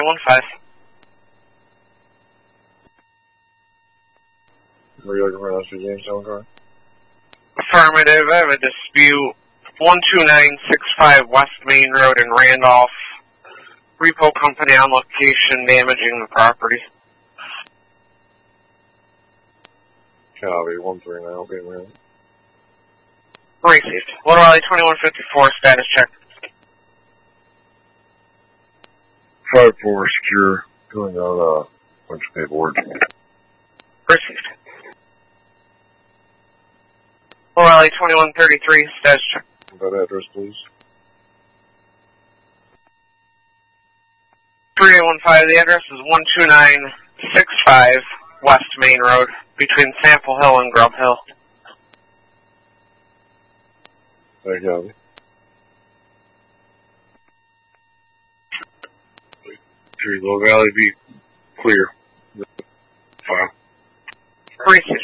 2015. Are you looking for an Oscar Jamestown car? Affirmative. I have a dispute. 12965 West Main Road in Randolph. Repo company on location damaging the property. Copy, 139, okay, man. Received. Little Raleigh 2154, status check. 5-4 secure, filling out a bunch of paperwork. Received. Little Raleigh 2133, status check. That address, please. 3815, the address is 12965 West Main Road, between Sample Hill and Grub Hill. There you go. Little Valley be clear. File. Received.